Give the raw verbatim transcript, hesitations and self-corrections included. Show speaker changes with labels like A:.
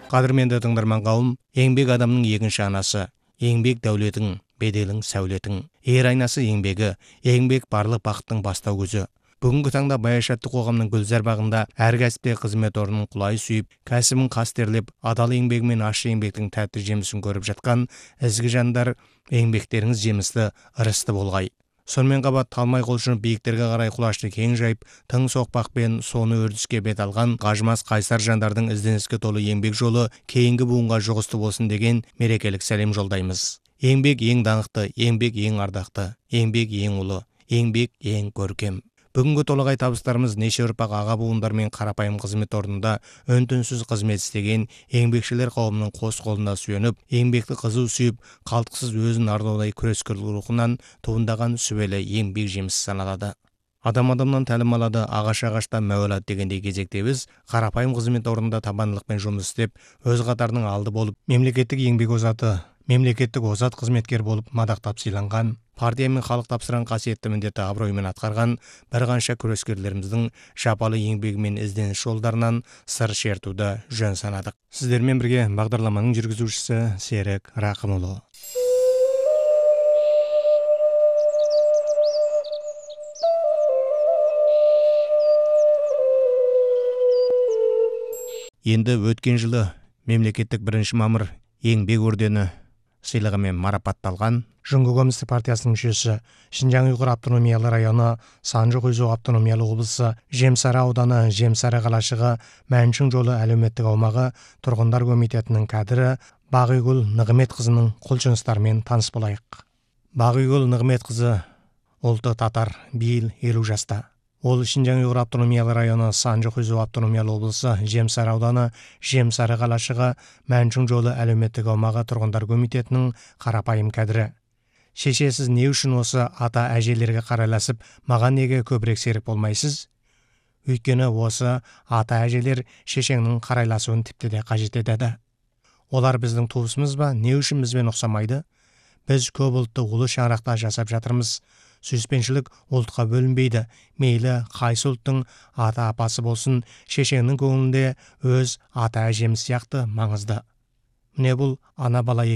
A: Қадірменді тыңдарман қауым, еңбек адамның екінші анасы, еңбек дәулетің, беделің сәулетің. Ер айнасы еңбегі, еңбек барлық бақыттың бастау көзі. Бүгінгі таңда Баяшатты қоғамның гүлзар бағында әр кәсіпте қызмет орнын құлай сүйіп, кәсібін қастерлеп, адал еңбегімен ащы еңбектің тәтті жемісін көріп жатқан ізгі жандар, еңбектеріңіз жемісті, ырысты болғай. Сонымен қабат талмай құлшынып биіктерге қарай құлашты кең жайып, тың соқпақпен соны өрдіске бет алған қажымас қайсар жандардың ізденіске толы еңбек жолы кейінгі буынға жұғысты болсын деген мерекелік сәлем жолдаймыз. Еңбек ең даңқты, еңбек ең ардақты, еңбек ең ұлы, еңбек ең көркем. Бүгінгі толағай табыстарымыз неше ұрпақ аға буындармен қарапайым қызмет орнында үн-түнсіз қызмет істеген еңбекшілер қауымының қос қолына сүйеніп, еңбекті қызу сүйіп, қалтқысыз өзін арнаулай күрескер рухынан туындаған сүбелі еңбек жемісі саналады. Адам адамнан тәлім алады, ағаш ағаштан мәуе алады дегендей кезекте біз қарапайым қызмет орнында табандылықпен жұмыс істеп, өз қатарының алды болып, мемлекеттік еңбек озаты, мемлекеттік озат қызметкер болып мадақтап сыйланған, партия мен халық тапсырған қасиетті міндетті абыроймен атқарған бір қанша күрескерлеріміздің жапалы еңбегі мен ізденіс жолдарынан сыр шертуді жөн санадық. Сіздермен бірге бағдарламаның жүргізушісі Серік Рақымұлы. Енді өткен жылы мемлекеттік бірінші мамыр еңбек ордені сыйлығымен марапатталған Жұңғы Коммунистік партиясының мүшесі, Шинжаң ұйғыр автономиялы районы, Санжы-Құйзу автономиялы облысы, Жемсары ауданы, Жемсары қалашығы, Мәншің жолы әлеуметтік аумағы тұрғындар комитетінің кәдірі Бағигүл Нығметқызының құлшыныстарымен таныс болайық. Бағигүл Нығметқызы ұлты татар, биыл елу жаста. Ол Шинжаң ұйғыр автономиялы районы, Санжы-Құйзу автономиялы облысы, Жемсары ауданы, Жемсары қалашығы, Мәншің жолы әлеуметтік аумағы тұрғындар комитетінің қарапайым кәдірі. Шешесіз не үшін осы ата әжелерге қарайласып, маған неге көбірек серік болмайсыз? Өйткені осы ата әжелер шешеңнің қарайласуын тіпті де қажет етеді. Олар біздің туысымыз ба, не үшін бізбен ұқсамайды? Біз көп ұлтты ұлы шаңырақта жасап жатырмыз. Сүйіспеншілік ұлтқа бөлінбейді. Мейлі қайсы ұлттың ата апасы болсын, шешеңнің көңілінде өз ата әжеміз сияқты маңызды. Міне бұл ана бала